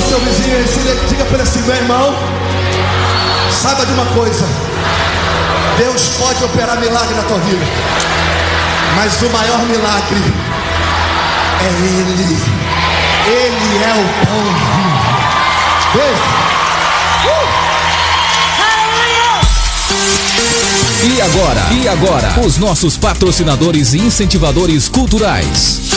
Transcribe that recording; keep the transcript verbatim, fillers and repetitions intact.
seu vizinho e diga para ele assim: meu irmão, saiba de uma coisa, Deus pode operar milagre na tua vida, mas o maior milagre é Ele. Ele é o pão vivo. Beijo. E agora, e agora, os nossos patrocinadores e incentivadores culturais.